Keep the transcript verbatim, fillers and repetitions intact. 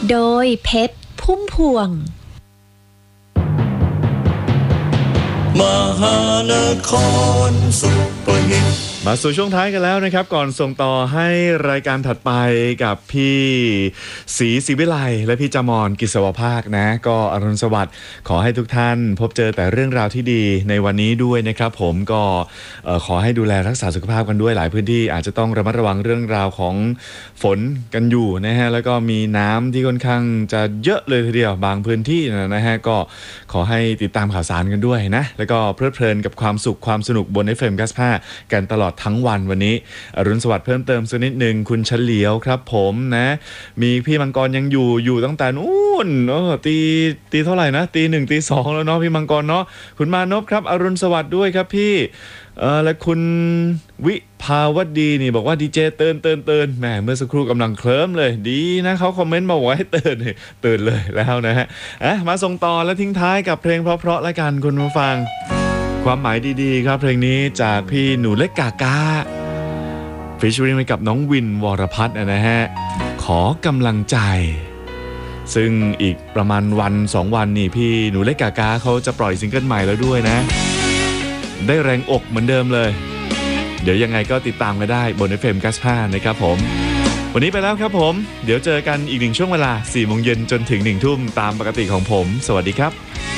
โดยเพชรพุ่มพวงมหานครสุปหิตมาสู่ช่วงท้ายกันแล้วนะครับก่อนส่งต่อให้รายการถัดไปกับพี่ศรีศิวิไลและพี่จามอนกิษวภาคนะก็อรุณสวัสดิ์ขอให้ทุกท่านพบเจอแต่เรื่องราวที่ดีในวันนี้ด้วยนะครับผมก็ขอให้ดูแลรักษาสุขภาพกันด้วยหลายพื้นที่อาจจะต้องระมัดระวังเรื่องราวของฝนกันอยู่นะฮะแล้วก็มีน้ำที่ค่อนข้างจะเยอะเลยทีเดียวบางพื้นที่นะฮะก็ขอให้ติดตามข่าวสารกันด้วยนะแล้วก็เพลิดเพลินกับความสุขความสนุกบน เอฟ เอ็ม เก้าสิบห้ากันตลอดทั้งวันวันนี้อรุณสวัสดิ์เพิ่มเติมสักนิดนึงคุณเฉลียวครับผมนะมีพี่มังกรยังอยู่อยู่ตั้งแต่นู้นเออตีตีเท่าไหร่นะตีหนึ่งตีสองแล้วเนาะพี่มังกรเนาะคุณมานพครับอรุณสวัสดิ์ด้วยครับพี่เออและคุณวิภาวดีนี่บอกว่าดีเจเตือนเตือนเตือนแหมเมื่อสักครู่กำลังเคลิ้มเลยดีนะเขาคอมเมนต์มาบอกให้เตือนเตือนเลยแล้วนะฮะอ่ะมาส่งต่อและทิ้งท้ายกับเพลงเพราะๆและกันคุณผู้ฟังความหมายดีๆครับเพลงนี้จากพี่หนูเล็กกากาฟีเจอริ่งไปกับน้องวินวรพัฒน์นะฮะขอกำลังใจซึ่งอีกประมาณวันสองวันนี่พี่หนูเล็กกากาเขาจะปล่อยซิงเกิลใหม่แล้วด้วยนะได้แรงอกเหมือนเดิมเลยเดี๋ยวยังไงก็ติดตามกันได้บน เอฟ เอ็ม เก้าสิบห้านะครับผมวันนี้ไปแล้วครับผมเดี๋ยวเจอกันอีกหนึ่งช่วงเวลา สี่โมงเย็นจนถึงหนึ่งทุ่มตามปกติของผมสวัสดีครับ